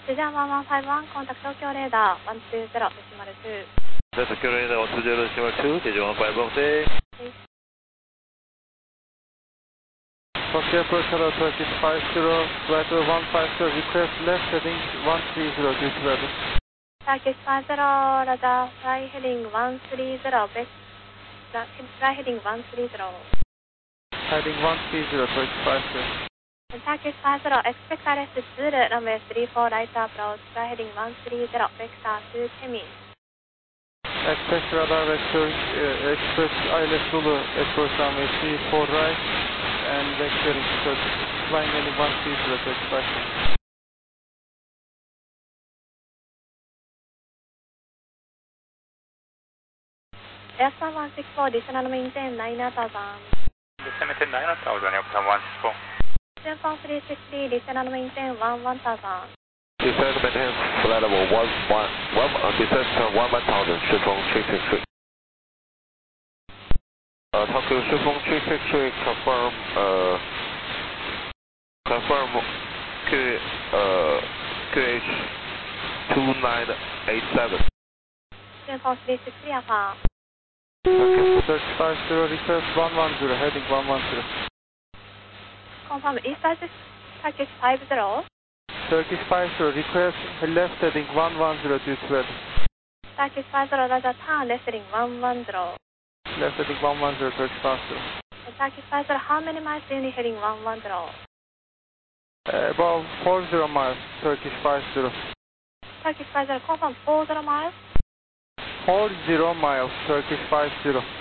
Decision 1151, contact Tokyo Radar 120, decimal 2. Tokyo Radar 120, decimal 2, Decision 1151, say. Tokyo Personnel Turkish 50, flight 150, request left heading 130, due to weather. Turkish 50, Radar, fly heading 130, fly heading 130. Heading 130, Turkish 50. Turkish 50, expect arrest Zulu, runway 34, right approach, fly heading 130, vector to Temin. Express radar vector, Express ILS Zulu, approach runway 34 right, and vectoring Turkish, flying heading 130, Turkish 50. Airstone 164, descend and maintain 9,000. Descend maintain 9,000, Airstone 164. Airstone 363, descend and maintain 11,000. Descend maintain flight level descend 11,000, 顺风 363. Tokyo 顺风 363, confirm QH 2987. 顺风363 Alpha. Turkish 350, request 110, heading 110. Confirm East Turkish 50. Turkish 50, request left heading 110, due to weather. Turkish 50, Radar, turn left heading 110. Left heading 110, Turkish 50. Turkish 50, how many miles do you need heading 110? About 40 miles, Turkish 50. Turkish 50, confirm 40 miles. 40 miles, Turkish 50.